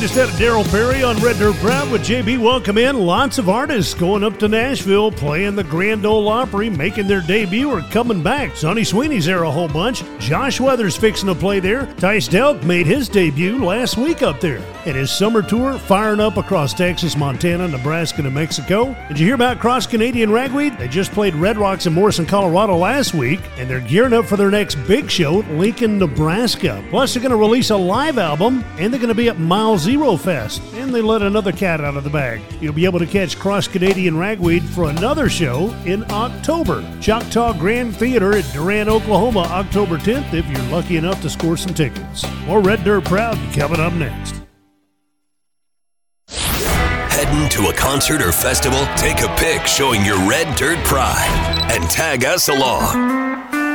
latest out of Darryl Perry on Red Dirt Proud with JB. Welcome in. Lots of artists going up to Nashville, playing the Grand Ole Opry, making their debut or coming back. Sonny Sweeney's there a whole bunch. Josh Weathers fixing to play there. Tice Delk made his debut last week up there. And his summer tour firing up across Texas, Montana, Nebraska, and Mexico. Did you hear about Cross Canadian Ragweed? They just played Red Rocks in Morrison, Colorado last week, and they're gearing up for their next big show at Lincoln, Nebraska. Plus, they're going to release a live album, and they're going to be at Mile Zero Fest. And they let another cat out of the bag. You'll be able to catch Cross Canadian Ragweed for another show in October. Choctaw Grand Theater at Durant, Oklahoma, October 10th, if you're lucky enough to score some tickets. More Red Dirt Proud coming up next. Heading to a concert or festival? Take a pic showing your Red Dirt pride and tag us along.